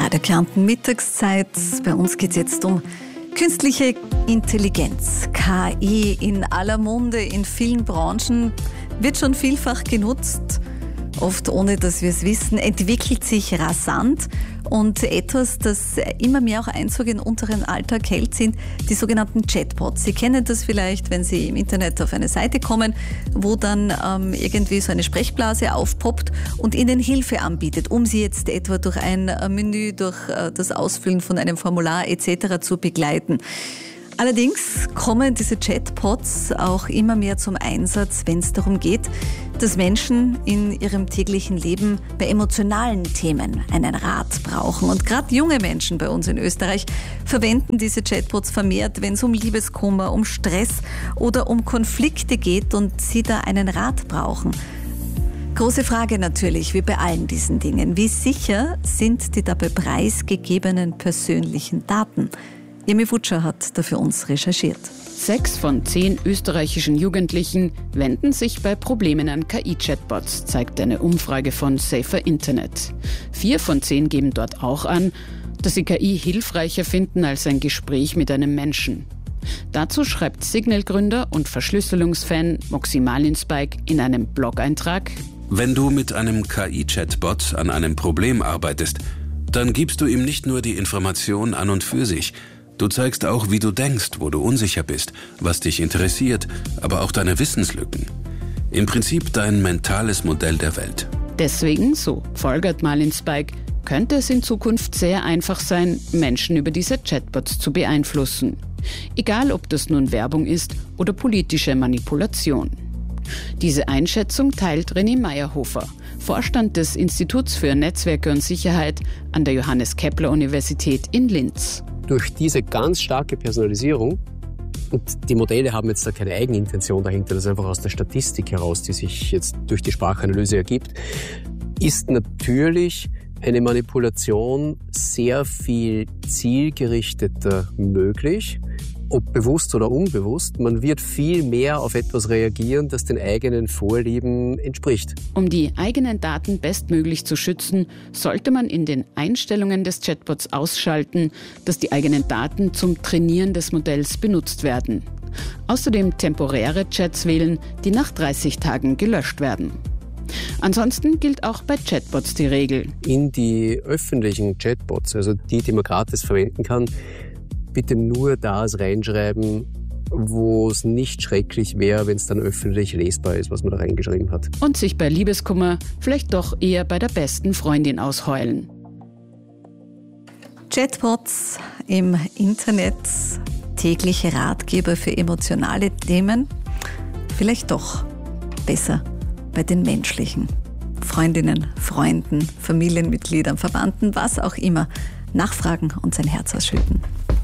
Radio Kärnten Mittagszeit. Bei uns geht es jetzt um künstliche Intelligenz. KI in aller Munde, in vielen Branchen, wird schon vielfach genutzt, oft ohne dass wir es wissen, entwickelt sich rasant. Und etwas, das immer mehr auch Einzug in unseren Alltag hält, sind die sogenannten Chatbots. Sie kennen das vielleicht, wenn Sie im Internet auf eine Seite kommen, wo dann irgendwie so eine Sprechblase aufpoppt und Ihnen Hilfe anbietet, um Sie jetzt etwa durch ein Menü, durch das Ausfüllen von einem Formular etc. zu begleiten. Allerdings kommen diese Chatbots auch immer mehr zum Einsatz, wenn es darum geht, dass Menschen in ihrem täglichen Leben bei emotionalen Themen einen Rat brauchen. Und gerade junge Menschen bei uns in Österreich verwenden diese Chatbots vermehrt, wenn es um Liebeskummer, um Stress oder um Konflikte geht und sie da einen Rat brauchen. Große Frage natürlich, wie bei allen diesen Dingen. Wie sicher sind die dabei preisgegebenen persönlichen Daten? Jemi Wutscher hat da für uns recherchiert. 6 von 10 österreichischen Jugendlichen wenden sich bei Problemen an KI-Chatbots, zeigt eine Umfrage von Safer Internet. 4 von 10 geben dort auch an, dass sie KI hilfreicher finden als ein Gespräch mit einem Menschen. Dazu schreibt Signal-Gründer und Verschlüsselungsfan Moxie Marlinspike in einem Blog-Eintrag: Wenn du mit einem KI-Chatbot an einem Problem arbeitest, dann gibst du ihm nicht nur die Information an und für sich. Du zeigst auch, wie du denkst, wo du unsicher bist, was dich interessiert, aber auch deine Wissenslücken. Im Prinzip dein mentales Modell der Welt. Deswegen, so folgert Marlinspike, könnte es in Zukunft sehr einfach sein, Menschen über diese Chatbots zu beeinflussen. Egal, ob das nun Werbung ist oder politische Manipulation. Diese Einschätzung teilt René Meyerhofer, Vorstand des Instituts für Netzwerke und Sicherheit an der Johannes-Kepler-Universität in Linz. Durch diese ganz starke Personalisierung, und die Modelle haben jetzt da keine Eigenintention dahinter, das ist einfach aus der Statistik heraus, die sich jetzt durch die Sprachanalyse ergibt, ist natürlich eine Manipulation sehr viel zielgerichteter möglich, ob bewusst oder unbewusst. Man wird viel mehr auf etwas reagieren, das den eigenen Vorlieben entspricht. Um die eigenen Daten bestmöglich zu schützen, sollte man in den Einstellungen des Chatbots ausschalten, dass die eigenen Daten zum Trainieren des Modells benutzt werden. Außerdem temporäre Chats wählen, die nach 30 Tagen gelöscht werden. Ansonsten gilt auch bei Chatbots die Regel: In die öffentlichen Chatbots, also die man gratis verwenden kann, bitte nur das reinschreiben, wo es nicht schrecklich wäre, wenn es dann öffentlich lesbar ist, was man da reingeschrieben hat. Und sich bei Liebeskummer vielleicht doch eher bei der besten Freundin ausheulen. Chatbots im Internet, tägliche Ratgeber für emotionale Themen, vielleicht doch besser bei den menschlichen Freundinnen, Freunden, Familienmitgliedern, Verwandten, was auch immer, nachfragen und sein Herz ausschütten.